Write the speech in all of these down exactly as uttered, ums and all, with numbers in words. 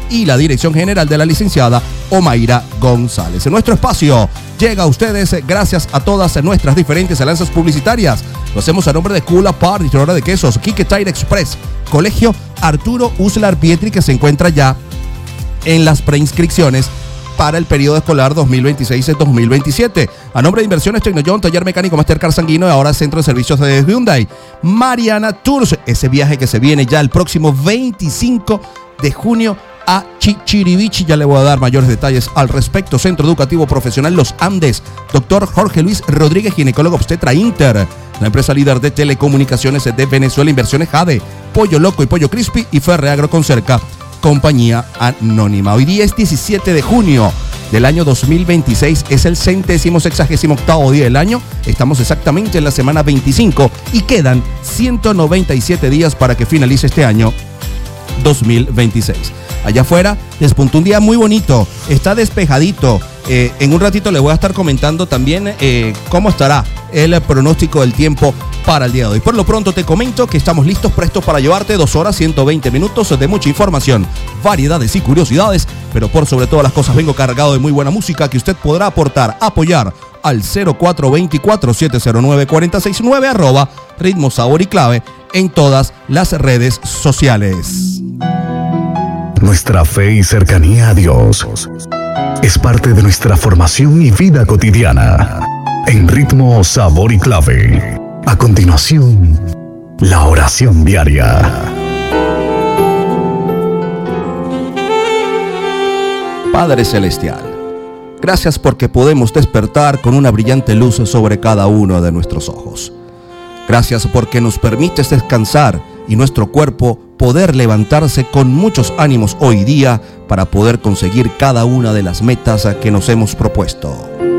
y la dirección general de la licenciada Omaira González. En nuestro espacio llega a ustedes gracias a todas nuestras diferentes alianzas publicitarias. Lo hacemos a nombre de Cula Par, distribuidora de quesos, Quique Tire Express, Colegio Arturo Uslar Pietri, que se encuentra ya en las preinscripciones para el periodo escolar dos mil veintiséis a dos mil veintisiete. A nombre de Inversiones Tecnoyon, Taller Mecánico Mastercard Sanguino y ahora Centro de Servicios de Hyundai. Mariana Tours, ese viaje que se viene ya el próximo veinticinco de junio a Chichirivichi. Ya le voy a dar mayores detalles al respecto. Centro Educativo Profesional Los Andes. Doctor Jorge Luis Rodríguez, ginecólogo obstetra Inter. La empresa líder de telecomunicaciones de Venezuela, Inversiones Jade. Pollo Loco y Pollo Crispy y Ferre Agro Concerca, compañía anónima. Hoy día es diecisiete de junio del año dos mil veintiséis, es el centésimo sexagésimo octavo día del año. Estamos exactamente en la semana veinticinco y quedan ciento noventa y siete días para que finalice este año dos mil veintiséis. Allá afuera despuntó un día muy bonito, está despejadito. Eh, en un ratito le voy a estar comentando también eh, cómo estará el pronóstico del tiempo para el día de hoy. Por lo pronto te comento que estamos listos, prestos para llevarte dos horas, ciento veinte minutos de mucha información, variedades y curiosidades, pero por sobre todas las cosas vengo cargado de muy buena música que usted podrá aportar, apoyar al cero cuatro dos cuatro, siete cero nueve, cuatro seis nueve, arroba Ritmo, Sabor y Clave en todas las redes sociales. Nuestra fe y cercanía a Dios es parte de nuestra formación y vida cotidiana. En Ritmo, Sabor y Clave. A continuación, la oración diaria. Padre Celestial, gracias porque podemos despertar con una brillante luz sobre cada uno de nuestros ojos. Gracias porque nos permites descansar y nuestro cuerpo poder levantarse con muchos ánimos hoy día para poder conseguir cada una de las metas que nos hemos propuesto.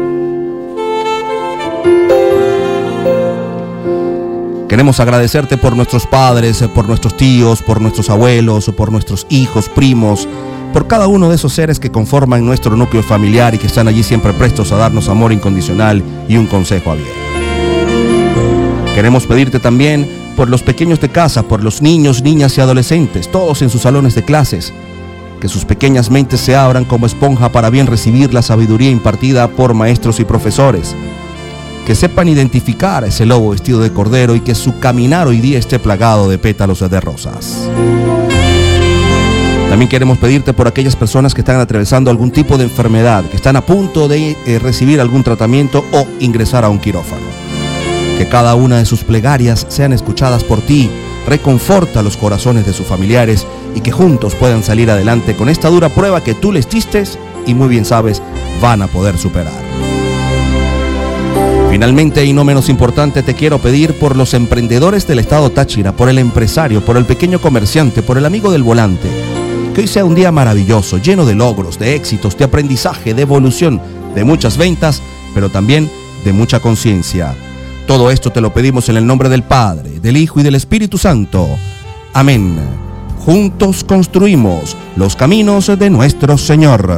Queremos agradecerte por nuestros padres, por nuestros tíos, por nuestros abuelos, por nuestros hijos, primos, por cada uno de esos seres que conforman nuestro núcleo familiar y que están allí siempre prestos a darnos amor incondicional y un consejo a bien. Queremos pedirte también por los pequeños de casa, por los niños, niñas y adolescentes, todos en sus salones de clases, que sus pequeñas mentes se abran como esponja para bien recibir la sabiduría impartida por maestros y profesores, que sepan identificar a ese lobo vestido de cordero y que su caminar hoy día esté plagado de pétalos de rosas. También queremos pedirte por aquellas personas que están atravesando algún tipo de enfermedad, que están a punto de eh, recibir algún tratamiento o ingresar a un quirófano. Que cada una de sus plegarias sean escuchadas por ti, reconforta los corazones de sus familiares y que juntos puedan salir adelante con esta dura prueba que tú les diste y muy bien sabes van a poder superar. Finalmente, y no menos importante, te quiero pedir por los emprendedores del estado Táchira, por el empresario, por el pequeño comerciante, por el amigo del volante. Que hoy sea un día maravilloso, lleno de logros, de éxitos, de aprendizaje, de evolución, de muchas ventas, pero también de mucha conciencia. Todo esto te lo pedimos en el nombre del Padre, del Hijo y del Espíritu Santo. Amén. Juntos construimos los caminos de nuestro Señor.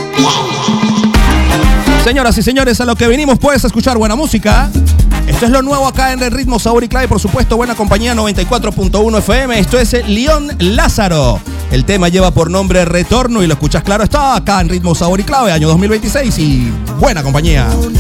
Señoras y señores, a lo que venimos puedes escuchar buena música. Esto es lo nuevo acá en el Ritmo, Sabor y Clave, por supuesto, buena compañía noventa y cuatro punto uno F M. Esto es León Lázaro. El tema lleva por nombre Retorno y lo escuchas claro, está acá en Ritmo, Sabor y Clave, año dos mil veintiséis y buena compañía.